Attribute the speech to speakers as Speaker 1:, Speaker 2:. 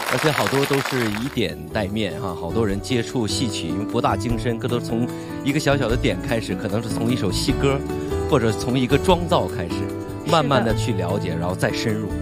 Speaker 1: 而且好多都是以点带面哈，好多人接触戏曲，因为博大精深，都从一个小小的点开始，可能是从一首戏歌，或者从一个妆造开始，慢慢的去了解，然后再深入。